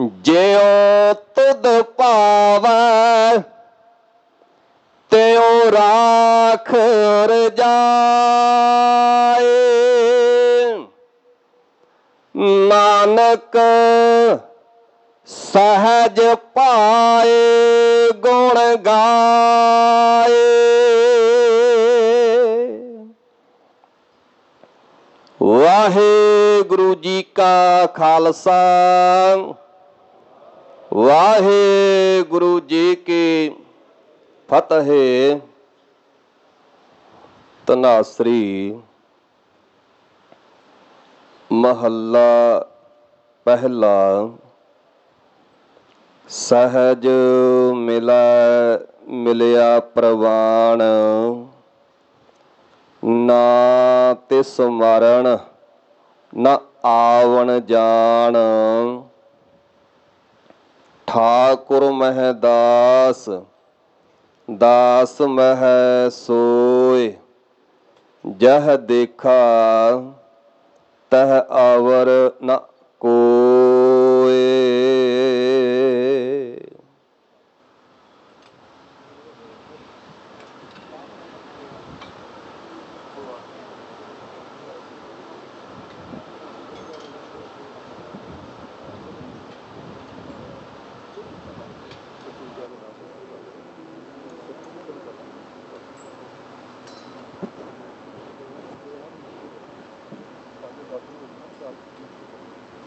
ਜਿਉ ਤੁਧ ਭਾਵੈ ਤਿਉ ਰਾਖ ਰਜਾਏ। ਨਾਨਕ ਸਹਿਜ ਪਾਏ ਗੁਣ ਗਾਏ। ਵਾਹਿਗੁਰੂ ਜੀ ਕਾ ਖਾਲਸਾ ਵਾਹਿਗੁਰੂ ਜੀ ਕੀ ਫਤਿਹ। ਧਨਾਸਰੀ ਮਹੱਲਾ ਪਹਿਲਾ। ਸਹਿਜ ਮਿਲਿਆ ਪ੍ਰਵਾਣ, ਨਾ ਤਿਸ ਮਰਨ ਨਾ ਆਵਣ ਜਾਣ। ਠਾਕੁਰ ਮਹਿ ਦਾਸ ਦਾਸ ਮਹਿ ਸੋਇ। ਜਹ ਦੇਖਾ ਤਹ ਆਵਰ ਨ